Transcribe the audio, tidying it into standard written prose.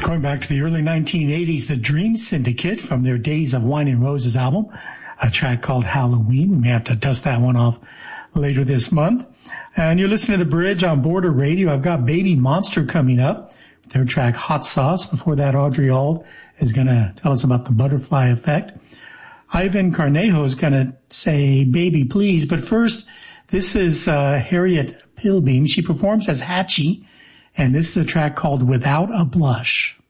Going back to the early 1980s, the Dream Syndicate from their Days of Wine and Roses album, a track called Halloween. We may have to dust that one off later this month. And you're listening to The Bridge on Border Radio. I've got Baby Monster coming up. Their track Hot Sauce. Before that, Audrey Auld is going to tell us about the butterfly effect. Ivan Carnejo is going to say Baby Please. But first, this is Harriet Pilbeam. She performs as Hatchie. And this is a track called Without a Blush.